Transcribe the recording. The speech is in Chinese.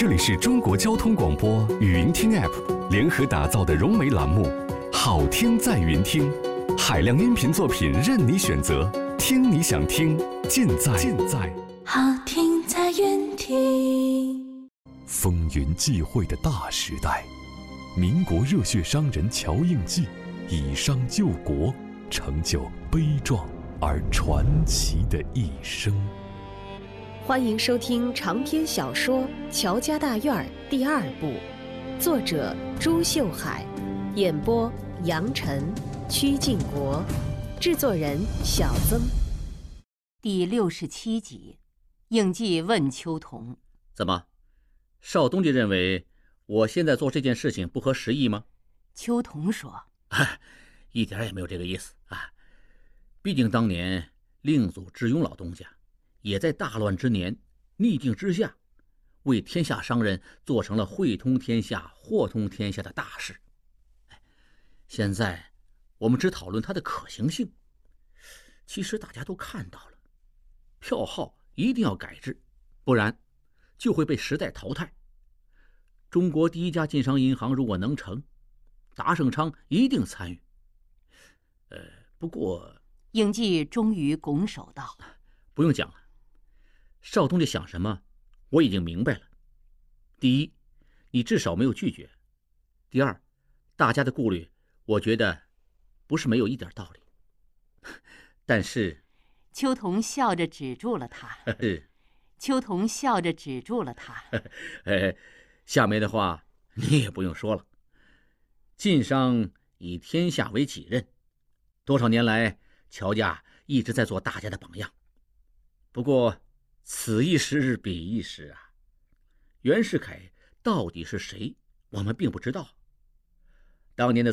这里是中国交通广播语音听 App 联合打造的融媒栏目《好听在云听》，海量音频作品任你选择，听你想听，尽在好听在云听。 风云际会的大时代，民国热血商人乔应记以商救国，成就悲壮而传奇的一生。 欢迎收听长篇小说《乔家大院》第2部，作者朱秀海，演播杨晨、曲靖国，制作人小曾。 第67集，应季问秋桐：“ 怎么，邵东家认为我现在做这件事情不合时宜吗？” 秋桐说：“ 一点也没有这个意思啊！毕竟当年令祖智庸老东家也在大乱之年逆境之下，为天下商人做成了汇通天下、货通天下的大事。现在我们只讨论它的可行性，其实大家都看到了，票号一定要改制，不然就会被时代淘汰。中国第一家晋商银行如果能成，达盛昌一定参与。不过……” 应季终于拱手道：“ 不用讲了，邵东家想什么，我已经明白了。第一，你至少没有拒绝；第二，大家的顾虑，我觉得不是没有一点道理。但是……” 秋桐笑着止住了他。 是。 秋桐笑着止住了他。 下面的话你也不用说了。晋商以天下为己任，多少年来，乔家一直在做大家的榜样。不过此一时彼一时啊，袁世凯到底是谁，我们并不知道。当年的